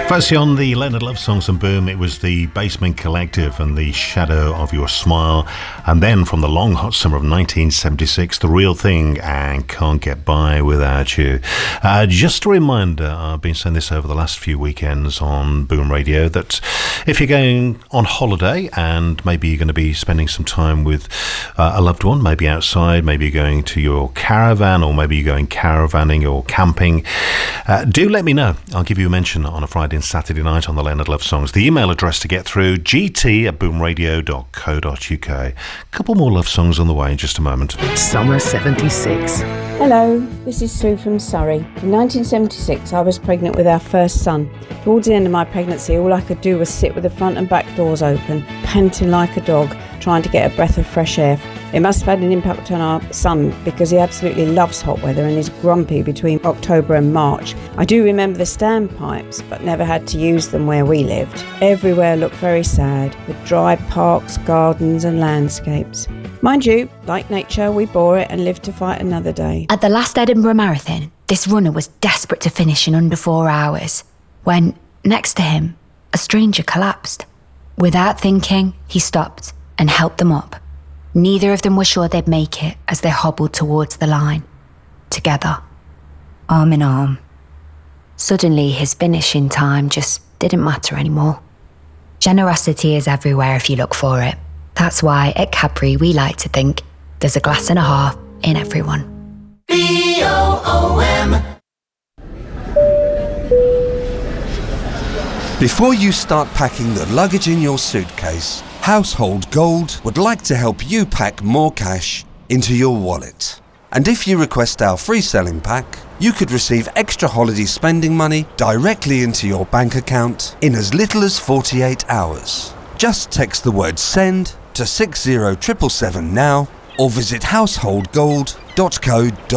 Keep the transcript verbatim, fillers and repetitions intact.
Firstly, on the Leonard Love Songs and Boom, it was the Basement Collective and The Shadow of Your Smile. And then from the long hot summer of nineteen seventy-six, The Real Thing and Can't Get By Without You. Uh, just a reminder, I've been saying this over the last few weekends on Boom Radio, that if you're going on holiday and maybe you're going to be spending some time with uh, a loved one, maybe outside, maybe you're going to your caravan, or maybe you're going caravanning or camping, uh, do let me know. I'll give you a mention on a Friday and Saturday night on the Leonard Love Songs. The email address to get through, g t at boom radio dot co dot u k. A couple more love songs on the way in just a moment. Summer seventy-six. Hello, this is Sue from Surrey. In nineteen seventy-six, I was pregnant with our first son. Towards the end of my pregnancy, all I could do was sit with the front and back doors open, panting like a dog, trying to get a breath of fresh air. It must have had an impact on our son because he absolutely loves hot weather and is grumpy between October and March. I do remember the standpipes, but never had to use them where we lived. Everywhere looked very sad, with dry parks, gardens and landscapes. Mind you, like nature, we bore it and lived to fight another day. At the last Edinburgh Marathon, this runner was desperate to finish in under four hours, when, next to him, a stranger collapsed. Without thinking, he stopped and helped them up. Neither of them were sure they'd make it as they hobbled towards the line, together, arm in arm. Suddenly, his finishing time just didn't matter anymore. Generosity is everywhere if you look for it. That's why at Cadbury we like to think there's a glass and a half in everyone. B O O M. Before you start packing the luggage in your suitcase, Household Gold would like to help you pack more cash into your wallet. And if you request our free selling pack, you could receive extra holiday spending money directly into your bank account in as little as forty-eight hours. Just text the word SEND to six zero seven seven seven now, or visit household gold dot co dot uk.